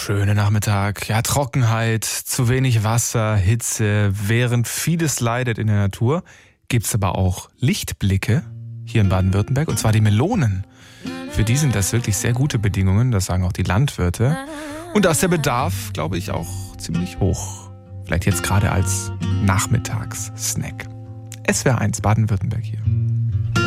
wunderschöne Nachmittag. Ja, Trockenheit, zu wenig Wasser, Hitze. Während vieles leidet in der Natur, gibt's aber auch Lichtblicke hier in Baden-Württemberg. Und zwar die Melonen. Für die sind das wirklich sehr gute Bedingungen, das sagen auch die Landwirte. Und da ist der Bedarf, glaube ich, auch ziemlich hoch. Vielleicht jetzt gerade als Nachmittagssnack. SWR1 Baden-Württemberg hier.